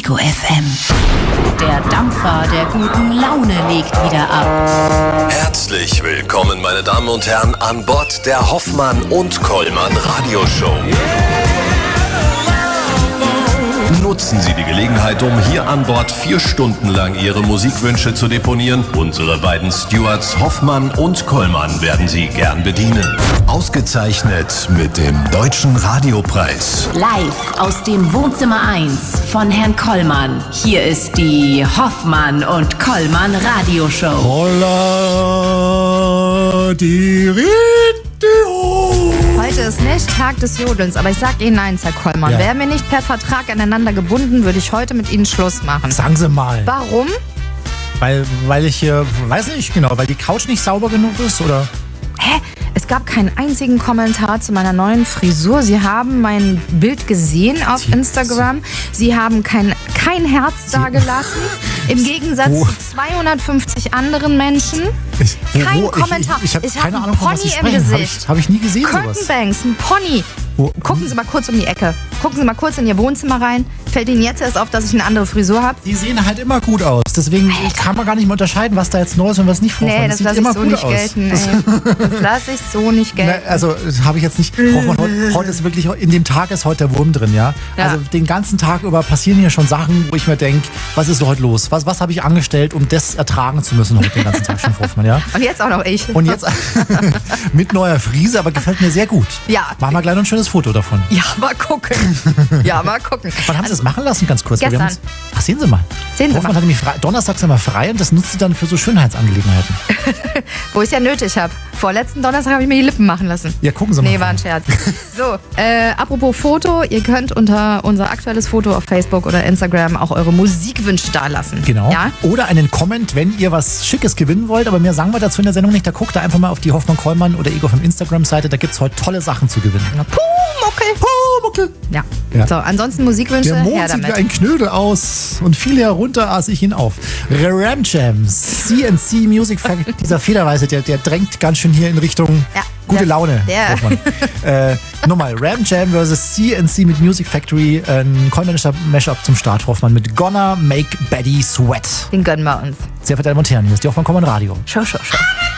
Ego FM. Der Dampfer der guten Laune legt wieder ab. Herzlich willkommen, meine Damen und Herren, an Bord der Hoffmann und Kollmann Radioshow. Nutzen Sie die Gelegenheit, um hier an Bord 4 Stunden lang Ihre Musikwünsche zu deponieren. Unsere beiden Stewards Hoffmann und Kollmann werden Sie gern bedienen. Ausgezeichnet mit dem Deutschen Radiopreis. Live aus dem Wohnzimmer 1 von Herrn Kollmann. Hier ist die Hoffmann und Kollmann Radioshow. Holla, die Radio. Heute ist nicht Tag des Jodelns, aber ich sag Ihnen eins, Herr Kollmann. Ja. Wären wir nicht per Vertrag aneinander gebunden, würde ich heute mit Ihnen Schluss machen. Sagen Sie mal. Warum? Weil ich hier, weiß nicht genau, weil die Couch nicht sauber genug ist, oder? Hä? Es gab keinen einzigen Kommentar zu meiner neuen Frisur. Sie haben mein Bild gesehen auf Instagram. Sie haben kein Herz dagelassen. Im Gegensatz zu 250 anderen Menschen. Kein Kommentar. Ich habe hab keine einen Ahnung, von was Sie Pony im sprechen. Gesicht. Hab ich nie gesehen, sowas. Curtainbanks, ein Pony. Gucken Sie mal kurz um die Ecke. Gucken Sie mal kurz in Ihr Wohnzimmer rein. Fällt Ihnen jetzt erst auf, dass ich eine andere Frisur habe? Die sehen halt immer gut aus. Deswegen kann man gar nicht mehr unterscheiden, was da jetzt neu ist und was nicht vorfällt. Nee, das lasse ich so nicht gelten. Das lasse ich so nicht gelten. Also, das habe ich jetzt nicht. Heute ist wirklich, in dem Tag ist heute der Wurm drin, ja? Ja. Also, den ganzen Tag über passieren hier schon Sachen, wo ich mir denke, was ist heute los? Was habe ich angestellt, um das ertragen zu müssen heute den ganzen Tag schon, Hoffmann, ja? Und jetzt auch noch ich. Und jetzt mit neuer Frise, aber gefällt mir sehr gut. Ja. Machen wir gleich noch ein schönes Foto davon. Ja, mal gucken. Ja, mal gucken. Wann haben Sie das machen lassen, ganz kurz? Gestern. Ach, sehen Sie mal. Sehen Sie Hoffmann mal. hat nämlich donnerstags immer frei und das nutzt sie dann für so Schönheitsangelegenheiten. Wo ich es ja nötig habe. Vorletzten Donnerstag habe ich mir die Lippen machen lassen. Ja, gucken Sie mal. Nee, war ein Scherz. So, apropos Foto, ihr könnt unter unser aktuelles Foto auf Facebook oder Instagram auch eure Musikwünsche dalassen. Genau. Ja? Oder einen Comment, wenn ihr was Schickes gewinnen wollt. Aber mehr sagen wir dazu in der Sendung nicht. Da guckt da einfach mal auf die Hoffmann-Kollmann oder Ego vom Instagram-Seite. Da gibt es heute tolle Sachen zu gewinnen. Pumuckel. Pumuckel. Ja. Ja. So, ansonsten Musikwünsche, Der Mond her sieht wie damit. ein Knödel aus und fiel herunter, aß ich ihn auf. Ram Jams, CNC Music Factory. Dieser Federweise, der drängt ganz schön hier in Richtung Ja, gute Laune. der- Hoffmann. Nochmal, Ram Jam versus CNC mit Music Factory. Ein kollmännischer Mashup zum Start, Hoffmann, mit Gonna Make Betty Sweat. Den gönnen wir uns. Sehr verehrte Damen und Herren, hier ist die Hoffmann-Kollmann Radio. Schau.